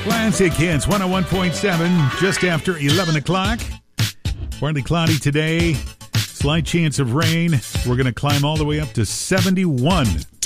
Classic Hits 101.7, just after 11 o'clock. Partly cloudy today. Slight chance of rain. We're going to climb all the way up to 71